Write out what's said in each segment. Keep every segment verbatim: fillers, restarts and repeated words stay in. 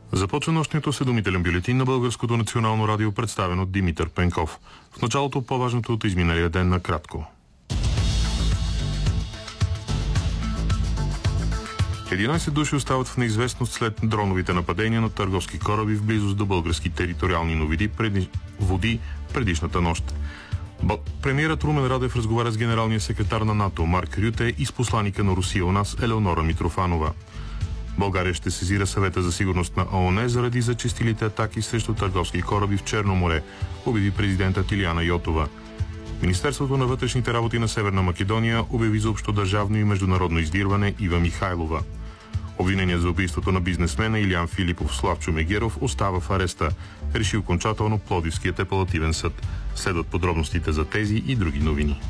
Започва нощният осведомителен бюлетин на Българското национално радио, представен от Димитър Пенков. В началото по-важното от изминалия ден накратко. единайсет души остават в неизвестност след дроновите нападения на търговски кораби в близост до български териториални новиди преди... води предишната нощ. Премиерът Румен Радев разговаря с генералния секретар на НАТО Марк Рюте и с посланика на Русия у нас Елеонора Митрофанова. България ще сезира Съвета за сигурност на ООН заради зачестилите атаки срещу търговски кораби в Черно море, обяви президентът Илияна Йотова. Министерството на вътрешните работи на Северна Македония обяви за общодържавно и международно издирване Ива Михайлова. Обвинение за убийството на бизнесмена Илиян Филипов Славчо Мегеров остава в ареста, реши окончателно Пловдивският апелативен съд. Следват подробностите за тези и други новини.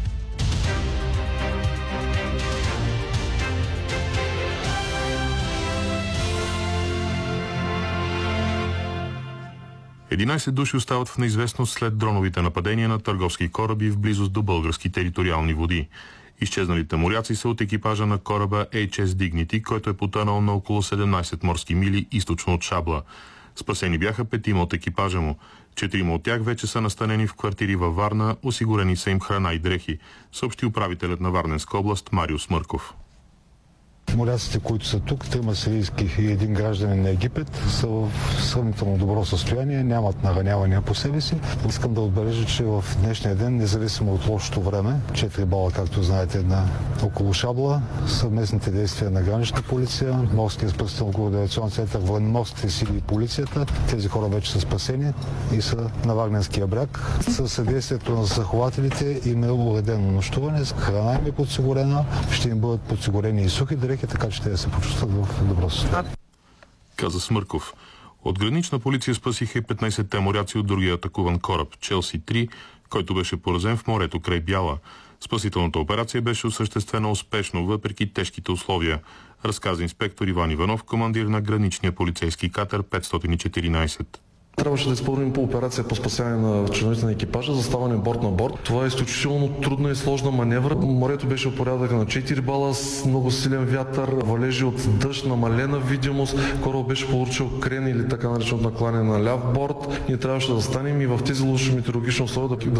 единайсет души остават в неизвестност след дроновите нападения на търговски кораби в близост до български териториални води. Изчезналите моряци са от екипажа на кораба Ейч Ес Dignity, който е потънал на около седемнайсет морски мили източно от Шабла. Спасени бяха петима от екипажа му. Четирима от тях вече са настанени в квартири във Варна, осигурени са им храна и дрехи, съобщи управителят на Варненска област Мариус Мърков. Моряците, които са тук, трима сирийски и един гражданин на Египет, са в сравнително добро състояние, нямат наранявания по себе си. Искам да отбележа, че в днешния ден, независимо от лошото време, четири бала, както знаете, на около Шабла, съвместните действия на гранична полиция, морския спасително координационен център, военноморските сили и полицията, тези хора вече са спасени и са на Варненския бряг. Със съдействието на застрахователите им е уредено нощуване, храна им е подсигурена, ще им бъдат подсигурени и сухи дрехи, така че те да се почувстват в добро състояние. Каза Смърков. От гранична полиция спасиха и петнайсетте моряци от другия атакуван кораб Челси три, който беше поразен в морето край Бяла. Спасителната операция беше осъществена успешно, въпреки тежките условия, разказа инспектор Иван Иванов, командир на граничния полицейски катер петстотин и четиринайсет. Трябваше да изпълним по операция по спасяване на членовете на екипажа, заставане борт на борт. Това е изключително трудна и сложна маневра. Морето беше от порядъка на четири бала с много силен вятър, валежи от дъжд, намалена видимост. Корабът беше получил крен или така нареченото накланяне на ляв борт. Ние трябваше да застанем и в тези лоши метеорологични условия да